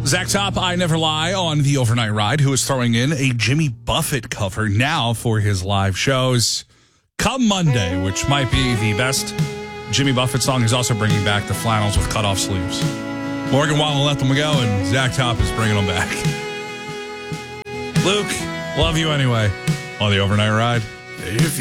Zach Top, I Never Lie on the Overnight Ride, who is throwing in a Jimmy Buffett cover now for his live shows come Monday, which might be the best Jimmy Buffett song. He's also bringing back the flannels with cut-off sleeves. Morgan Wallen let them go, and Zach Top is bringing them back. Luke, love you anyway on the Overnight Ride.